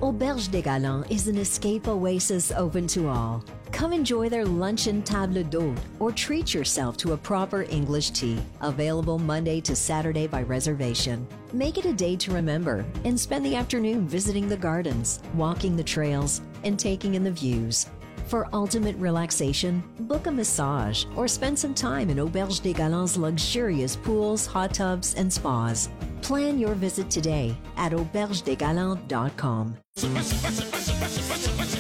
Auberge des Galants is an escape oasis open to all. Come enjoy their luncheon table d'hôte or treat yourself to a proper English tea, available Monday to Saturday by reservation. Make it a day to remember and spend the afternoon visiting the gardens, walking the trails, and taking in the views. For ultimate relaxation, book a massage or spend some time in Auberge des Galants' luxurious pools, hot tubs, and spas. Plan your visit today at aubergedesgalants.com.